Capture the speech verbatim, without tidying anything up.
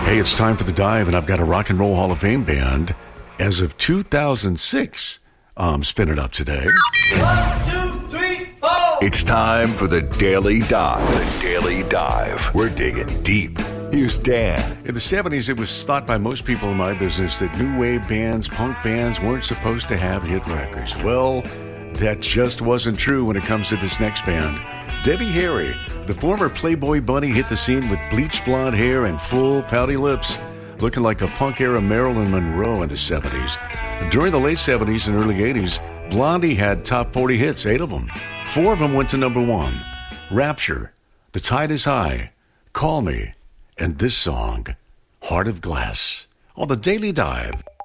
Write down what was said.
Hey, it's time for the dive, and I've got a Rock and Roll Hall of Fame band as of two thousand six. Um, spin it up today. One, two, three, four. It's time for the Daily Dive. The Daily Dive. We're digging deep. Here's Dan. In the seventies, it was thought by most people in my business that new wave bands, punk bands, weren't supposed to have hit records. Well, that just wasn't true when it comes to this next band. Debbie Harry, the former Playboy bunny, hit the scene with bleached blonde hair and full pouty lips, looking like a punk-era Marilyn Monroe in the seventies. During the late seventies and early eighties, Blondie had top forty hits, eight of them. Four of them went to number one. Rapture, The Tide is High, Call Me, and this song, Heart of Glass, on the Daily Dive.